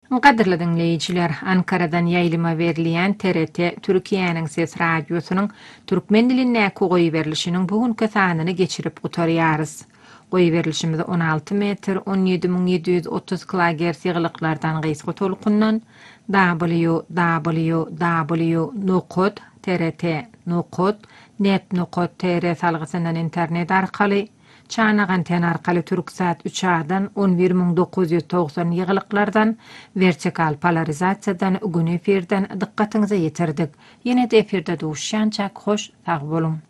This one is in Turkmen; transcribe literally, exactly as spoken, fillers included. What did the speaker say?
Qadirli dinleyijiler, Ankara'dan yayılıma berliýän T R T Türkiýanyň Ses Radiosynyň türkmen diline goýy berilişiniň bugünkü sanyny geçirip gutarýarys. Goýy berilişimiz on alty metr on ýedi miň ýedi ýüz otuz kilohertz ýyglyklardan gysga tolkundan w w w nokta t r t nokta net nokta t r salgysyndan internet arkaly Çanak anten arkaly Türksat üç A-dan on bir miň dokuz ýüz togsan ýyglyklardan vertikal polarizasiýadan gün efirden dikkatiňize ýetirdik. Ýene-de efirde duşýançak hoş sag bolun.